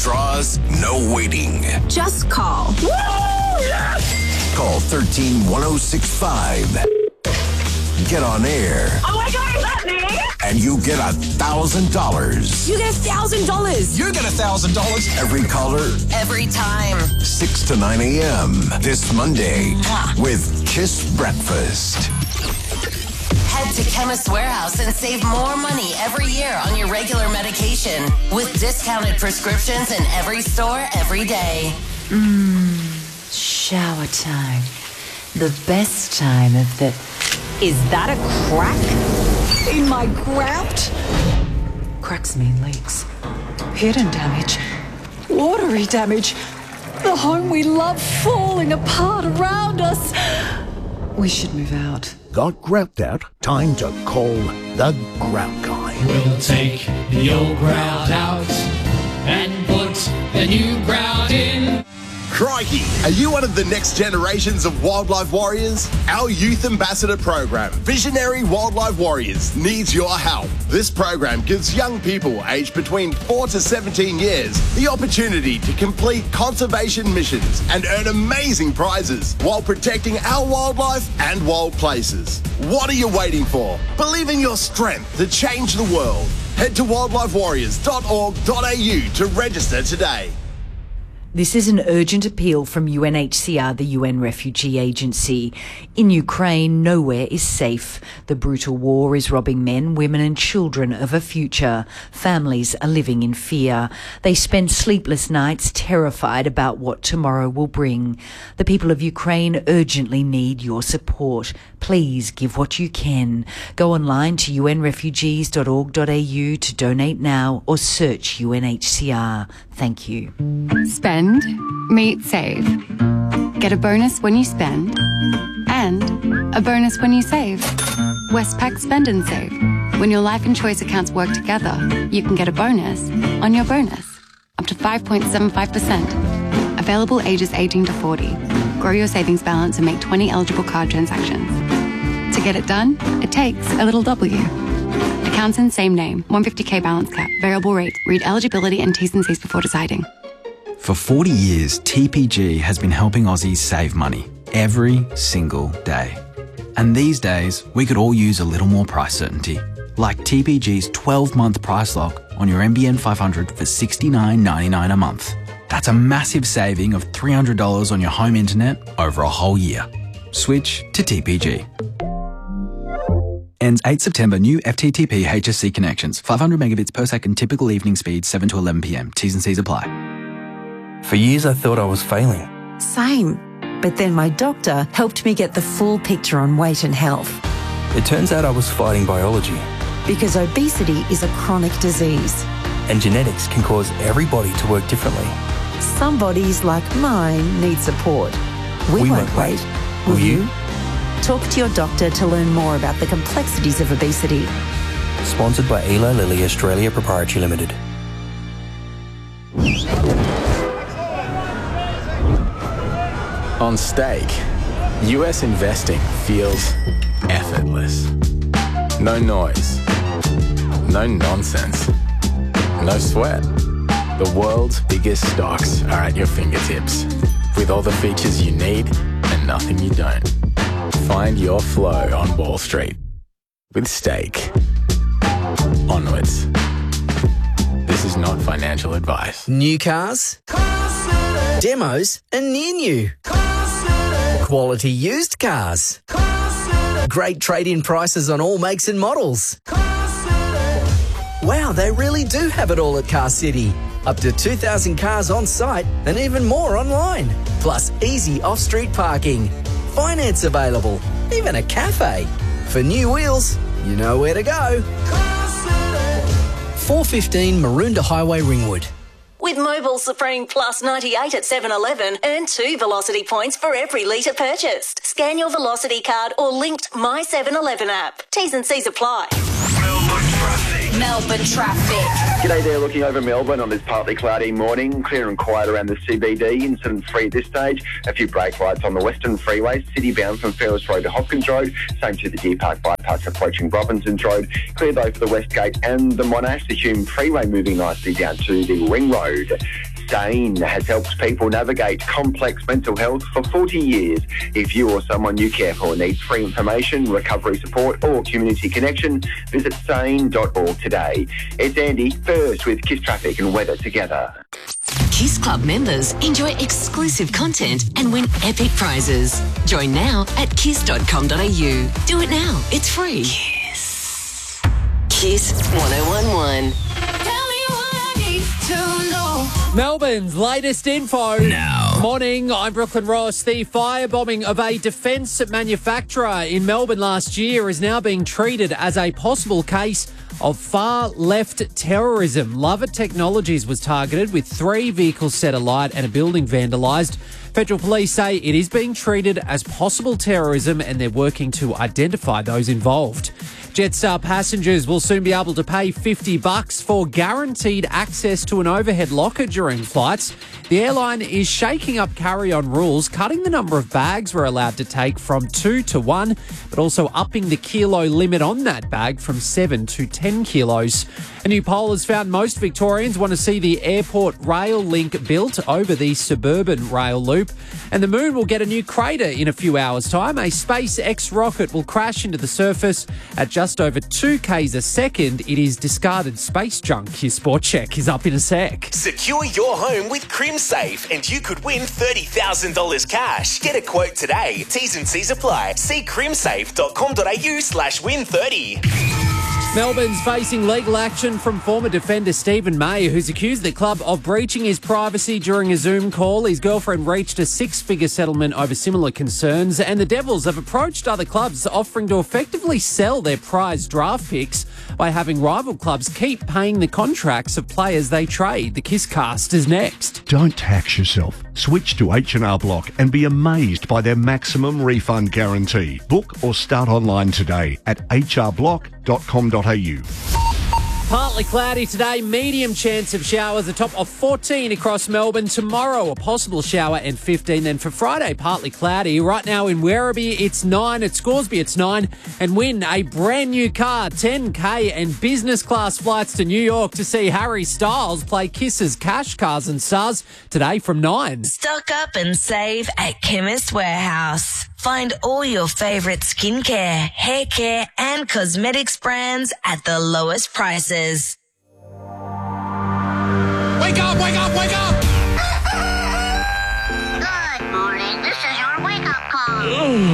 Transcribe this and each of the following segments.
draws, no waiting. Just call. Woo! Yes! Call 13-1065. Get on air. Oh my God, is that me? And you get $1,000. You get $1,000. You get $1,000. Every caller. Every time. 6 to 9 a.m. this Monday with Kiss Breakfast. Head to Chemist Warehouse and save more money every year on your regular medication with discounted prescriptions in every store every day. Shower time. The best time of the... Is that a crack in my graft? Cracks mean leaks. Hidden damage. Watery damage. The home we love falling apart around us. We should move out. Got grout out? Time to call the Grout Guy. We'll take the old grout out and put the new grout in. Crikey, are you one of the next generations of wildlife warriors? Our Youth Ambassador program, Visionary Wildlife Warriors, needs your help. This program gives young people aged between 4 to 17 years the opportunity to complete conservation missions and earn amazing prizes while protecting our wildlife and wild places. What are you waiting for? Believe in your strength to change the world. Head to wildlifewarriors.org.au to register today. This is an urgent appeal from UNHCR, the UN Refugee Agency. In Ukraine, nowhere is safe. The brutal war is robbing men, women and children of a future. Families are living in fear. They spend sleepless nights terrified about what tomorrow will bring. The people of Ukraine urgently need your support. Please give what you can. Go online to unrefugees.org.au to donate now or search UNHCR. Thank you. Spend, meet, save. Get a bonus when you spend and a bonus when you save. Westpac Spend and Save. When your life and choice accounts work together, you can get a bonus on your bonus, up to 5.75%. Available ages 18 to 40. Grow your savings balance and make 20 eligible card transactions. To get it done, it takes a little W. Accounts in same name, 150k balance cap, variable rate. Read eligibility and T's and C's before deciding. For 40 years, TPG has been helping Aussies save money every single day. And these days, we could all use a little more price certainty. Like TPG's 12-month price lock on your NBN 500 for $69.99 a month. That's a massive saving of $300 on your home internet over a whole year. Switch to TPG. Ends 8 September. New FTTP HSC connections. 500 megabits per second. Typical evening speed 7 to 11 p.m. T's and C's apply. For years I thought I was failing. Same. But then my doctor helped me get the full picture on weight and health. It turns out I was fighting biology. Because obesity is a chronic disease. And genetics can cause everybody to work differently. Some bodies, like mine, need support. We won't wait. Will you? Talk to your doctor to learn more about the complexities of obesity. Sponsored by Eli Lilly Australia Proprietary Limited. On Stake, US investing feels effortless. No noise. No nonsense. No sweat. The world's biggest stocks are at your fingertips, with all the features you need and nothing you don't. Find your flow on Wall Street with Stake. Onwards. This is not financial advice. New cars, demos and near new. Quality used cars. Great trade-in prices on all makes and models. Wow, they really do have it all at Car City. Up to 2,000 cars on site and even more online. Plus easy off-street parking. Finance available. Even a cafe. For new wheels, you know where to go. 415 Maroondah Highway, Ringwood. With Mobile Supreme Plus 98 at 7-Eleven, earn 2 Velocity points for every litre purchased. Scan your Velocity card or linked My 7-Eleven app. T's and C's apply. Melbourne traffic. G'day there, looking over Melbourne on this partly cloudy morning. Clear and quiet around the CBD, incident free at this stage. A few brake lights on the Western Freeway, city bound from Ferris Road to Hopkins Road. Same to the Deer Park bypass approaching Robinsons Road. Clear though for the West Gate and the Monash. The Hume Freeway moving nicely down to the Ring Road. SANE has helped people navigate complex mental health for 40 years. If you or someone you care for needs free information, recovery support or community connection, visit sane.org today. It's Andy, first with Kiss Traffic and weather together. Kiss Club members enjoy exclusive content and win epic prizes. Join now at kiss.com.au. Do it now. It's free. Kiss 1011. Melbourne's latest info. Now. Morning, I'm Brooklyn Ross. The firebombing of a defence manufacturer in Melbourne last year is now being treated as a possible case of far-left terrorism. Lovett Technologies was targeted with 3 vehicles set alight and a building vandalised. Federal police say it is being treated as possible terrorism and they're working to identify those involved. Jetstar passengers will soon be able to pay $50 for guaranteed access to an overhead locker during flights. The airline is shaking up carry-on rules, cutting the number of bags we're allowed to take from 2 to 1, but also upping the kilo limit on that bag from 7 to 10 kilos. A new poll has found most Victorians want to see the airport rail link built over the suburban rail loop. And the moon will get a new crater in a few hours' time. A SpaceX rocket will crash into the surface at just over 2 k's a second. It is discarded space junk. Your sport check is up in a sec. Secure your home with CrimSafe and you could win $30,000 cash. Get a quote today. T's and C's apply. See crimsafe.com.au/win30. Melbourne's facing legal action from former defender Stephen May, who's accused the club of breaching his privacy during a Zoom call. His girlfriend reached a 6-figure settlement over similar concerns, and the Devils have approached other clubs offering to effectively sell their prized draft picks by having rival clubs keep paying the contracts of players they trade. The Kisscast is next. Don't tax yourself. Switch to H&R Block and be amazed by their maximum refund guarantee. Book or start online today at hrblock.com.au. Partly cloudy today, medium chance of showers, a top of 14 across Melbourne. Tomorrow, a possible shower and 15. Then for Friday, partly cloudy. Right now in Werribee, it's 9. At Scoresby, it's 9. And win a brand new car, 10K and business class flights to New York to see Harry Styles play Kiss's Cash Cars and Stars today from 9. Stock up and save at Chemist Warehouse. Find all your favourite skincare, hair care and cosmetics brands at the lowest prices. Wake up, wake up, wake up! Good morning. This is your wake-up call.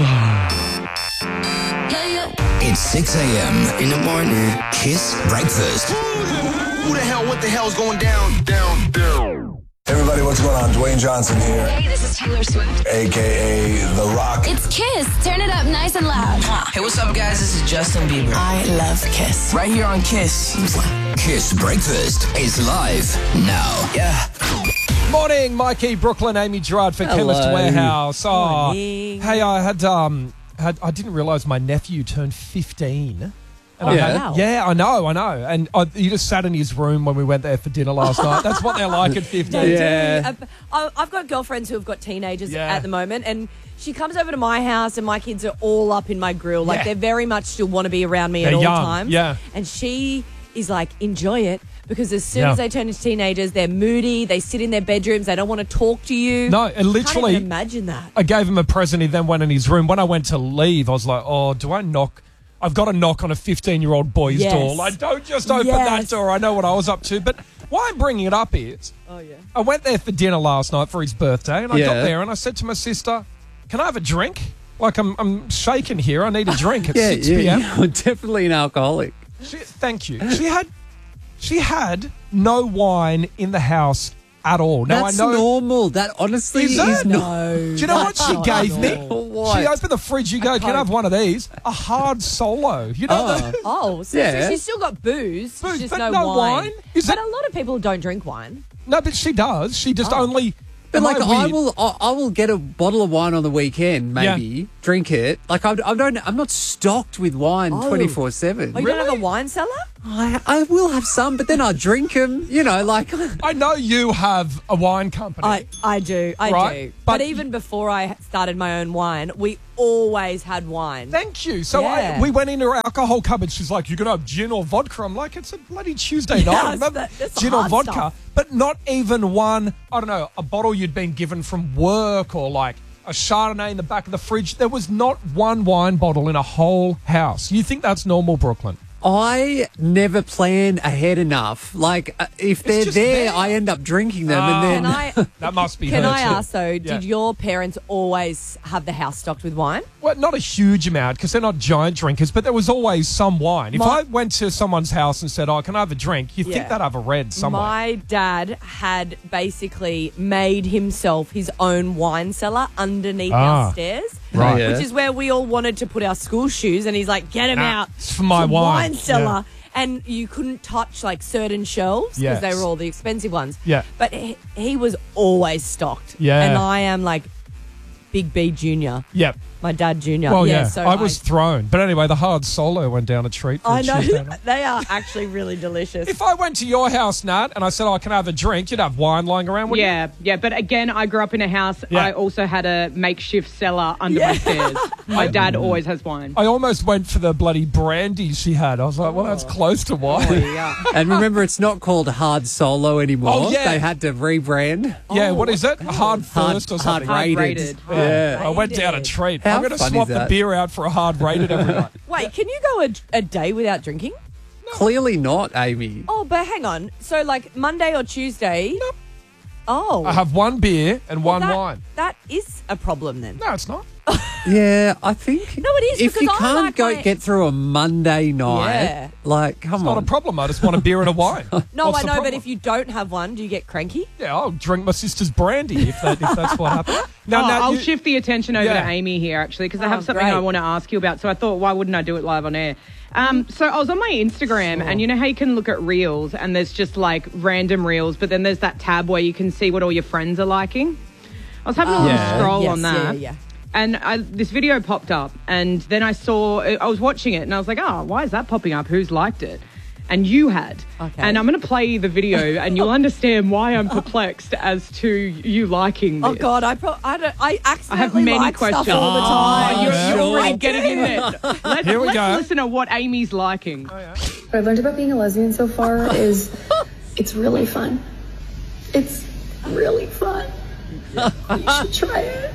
It's 6 a.m. in the morning. Kiss Breakfast. Who the hell, what the hell's going down? Everybody, what's going on? Dwayne Johnson here. Hey, this is Taylor Swift. A.K.A. The Rock. It's Kiss. Turn it up nice and loud. Hey, what's up, guys? This is Justin Bieber. I love Kiss. Right here on Kiss. Kiss Breakfast is live now. Yeah. Morning, Mikey, Brooklyn, Amy Gerard for Chemist Warehouse. Oh, hey, I didn't realise my nephew turned 15. And wow. I know. And he just sat in his room when we went there for dinner last night. That's what they're like at 15. They do. I've got girlfriends who have got teenagers at the moment, and she comes over to my house and my kids are all up in my grill. Like, they very much still want to be around me at all times. Yeah. And she is like, enjoy it, because as soon as they turn into teenagers, they're moody, they sit in their bedrooms, they don't want to talk to you. No, and literally, I can't even imagine that. I gave him a present, he then went in his room. When I went to leave, I was like, oh, do I knock? I've got to knock on a 15-year-old boy's door. Like, don't just open that door. I know what I was up to. But why I'm bringing it up is, I went there for dinner last night for his birthday, and I got there and I said to my sister, can I have a drink? Like, I'm shaking here. I need a drink at 6 p.m. You're definitely an alcoholic. Thank you. She had no wine in the house at all. Now, That's I know, normal. That honestly is no. Do you know what she gave me? What? She opened the fridge. You go, can I have one of these? A hard Solo. You know that? So she's still got booze. Just but no wine. But a lot of people don't drink wine. No, but she does. She just only... But like, I will get a bottle of wine on the weekend, maybe drink it. Like, I'm not stocked with wine 24/7. Oh, you don't have a wine cellar? I will have some, but then I'll drink them. You know, like I know you have a wine company. I do. I Right? do. But even before I started my own wine, we always had wine. Thank you. So Yeah. we went into her alcohol cupboard. She's like, "You can have gin or vodka." I'm like, "It's a bloody Tuesday night. Yeah, Remember that's gin or hard vodka?" stuff. But not even one. I don't know, a bottle you'd been given from work or like a Chardonnay in the back of the fridge. There was not one wine bottle in a whole house. You think that's normal, Brooklyn? I never plan ahead enough. Like, if they're just there, there. I end up drinking them, and then That must be Can her I too. ask though, did your parents always have the house stocked with wine? Well, not a huge amount because they're not giant drinkers, but there was always some wine. If I went to someone's house and said, "Oh, can I have a drink?" You think Yeah. they'd have a red somewhere. My dad had basically made himself his own wine cellar underneath our stairs. Right. Yeah. Which is where we all wanted to put our school shoes, and he's like, "Get them Nah, out! it's for my a wine." cellar." And you couldn't touch like certain shelves because they Yes. were all the expensive ones. Yeah. But he was always stocked. Yeah. And I am like Big B Junior. Yep. My dad Junior. Well, yeah, So I was thrown. But anyway, the hard solo went down a treat for I a know Tuesday night. they are actually really delicious. If I went to your house, Nat, and I said, "Oh, can I have a drink?" You'd have wine lying around, wouldn't Yeah, yeah. But again, I grew up in a house. Yeah. I also had a makeshift cellar under my stairs. My dad always has wine. I almost went for the bloody brandy she had. I was like, well, that's close to wine. and remember, it's not called Hard Solo anymore. Oh, yeah. They had to rebrand. Yeah, what is it? Hard First or something? Hard rated. Yeah. I went down a treat. How I'm going to fun swap is the that? beer out for a hard rated every night. Wait, can you go a day without drinking? Clearly not, Amy. Oh, but hang on. So, like Monday or Tuesday? Oh. I have one beer and one that, wine. That is a problem then. No, it's not. Yeah, I think. No, it is. If because you I can't like go my- get through a Monday night, Yeah. like, come It's not on. a problem. I just want a beer and a wine. No, What's I the know, problem? but if you don't have one, do you get cranky? Yeah, I'll drink my sister's brandy if that's what happens. Now, I'll you- shift the attention over Yeah. to Amy here, actually, because I Oh, have something great. I want to ask you about. So I thought, why wouldn't I do it live on air? So I was on my Instagram, and you know how you can look at reels, and there's just like random reels, but then there's that tab where you can see what all your friends are liking. I was having a little scroll Yes, on that. Yeah. And this video popped up, and then I was watching it, and I was like, oh, why is that popping up? Who's liked it? And you had. Okay. And I'm going to play the video, and you'll understand why I'm perplexed as to you liking this. Oh God, I I accidentally have many like questions. stuff all the time. You're already I getting do. in there. Let's Here we go. listen to what Amy's liking. What I've learned about being a lesbian so far is it's really fun. It's really fun. You should try it.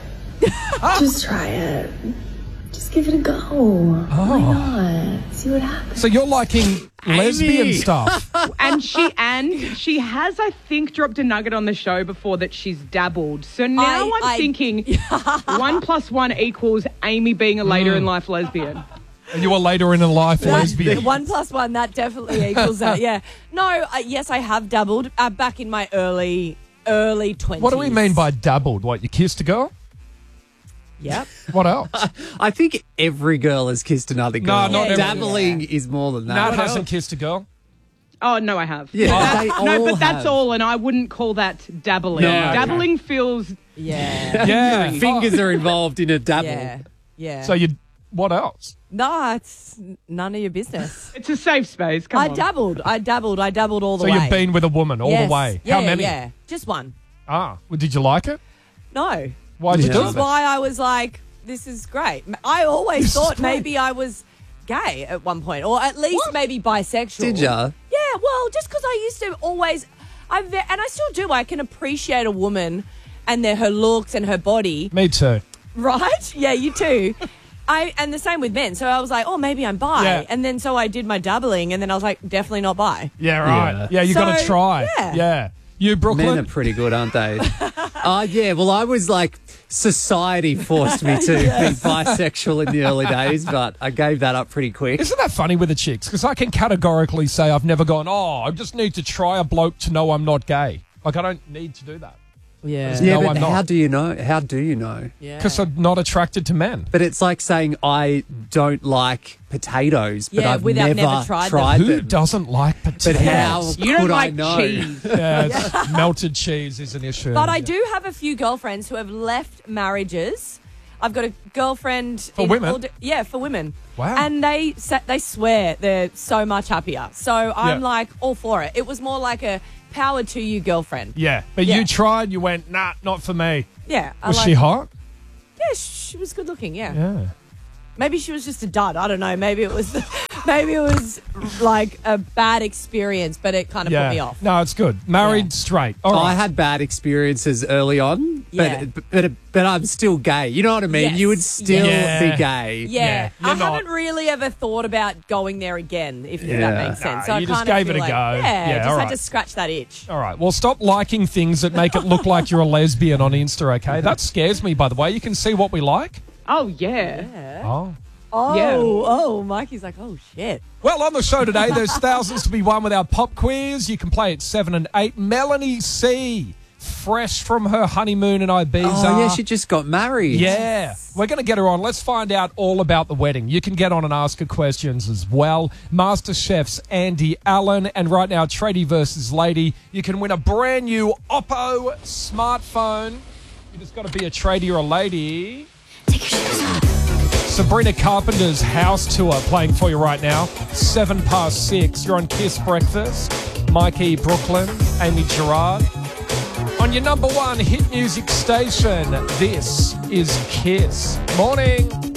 Just try it. Just give it a go. Why not? See what happens. So you're liking lesbian stuff. And she has, I think, dropped a nugget on the show before that she's dabbled. So now I'm thinking 1 + 1 equals Amy being a later in life lesbian. And you were later in life lesbian. 1 + 1, that definitely equals that. Yeah. No, yes, I have dabbled back in my early 20s. What do we mean by dabbled? What, you kissed a girl? Yep. What else? I think every girl has kissed another girl. not every- Dabbling is more than that. Nat hasn't kissed a girl. Oh, no, I have. Yeah, they No, all but that's have. all, and I wouldn't call that dabbling. No, okay. Dabbling feels... Yeah. Yeah. Fingers are involved in a dabble. Yeah. Yeah. So what else? No, it's none of your business. It's a safe space. Come I on. dabbled all the So way. you've been with a woman all Yes. the way. Yeah, How many? Yeah, just one. Ah, well, did you like it? No. Why'd you Yeah. do Which is it? why I was like, this is great. I always This is thought great. maybe I was gay at one point, or at least maybe bisexual. Did ya? Yeah, well, just because I used to always, and I still do, I can appreciate a woman and her looks and her body, Me too. right? Yeah, you too. And the same with men. So I was like, oh, maybe I'm bi. Yeah. And then so I did my dabbling, and then I was like, definitely not bi. Yeah, right. Yeah, you got to So, try. yeah. You, Brooklyn? Men are pretty good, aren't they? Yeah, well, I was like, society forced me to be bisexual in the early days, but I gave that up pretty quick. Isn't that funny with the chicks? Because I can categorically say I've never gone, I just need to try a bloke to know I'm not gay. Like, I don't need to do that. Yeah. Yeah, No, but I'm not. how do you know? How do you know? Yeah. Because I'm not attracted to men. But it's like saying I don't like potatoes, but Yeah, I've without never never tried tried Who them. doesn't like potatoes? But how You could don't I like know? cheese. Yeah, melted cheese is an issue. But I do have a few girlfriends who have left marriages. I've got a girlfriend. For women? Yeah, for women. Wow. And they swear they're so much happier. So I'm Yeah. like all for it. It was more like a power to you girlfriend. Yeah. But Yeah. you tried, you went, nah, not for me. Yeah. Was she hot? Yeah, she was good looking, Yeah. Maybe she was just a dud. I don't know. Maybe it was like a bad experience, but it kind of put me off. No, it's good. Married, straight. All right. I had bad experiences early on, Yeah. but I'm still gay. You know what I mean? Yes. You would still Yeah. be gay. Yeah, I you're not. haven't really ever thought about going there again, if Yeah. that makes sense. So Nah, I you just kind of gave feel it a like, go. Yeah, Yeah, just all had right. to scratch that itch. All right. Well, stop liking things that make it look like you're a lesbian on Insta, okay? That scares me, by the way. You can see what we like. Oh, yeah. Oh. Oh, Yeah. oh, Mikey's like, oh, shit. Well, on the show today, there's thousands to be won with our pop quiz. You can play at 7 and 8. Melanie C., fresh from her honeymoon in Ibiza. Oh, yeah, she just got married. Yeah. We're going to get her on. Let's find out all about the wedding. You can get on and ask her questions as well. MasterChef's Andy Allen. And right now, Tradie versus Lady. You can win a brand new Oppo smartphone. You just got to be a tradie or a lady. Take your shoes off. Sabrina Carpenter's house tour playing for you right now. 6:07. You're on Kiss Breakfast. Mikey Brooklyn, Amy Gerard. On your number one hit music station, this is Kiss. Morning.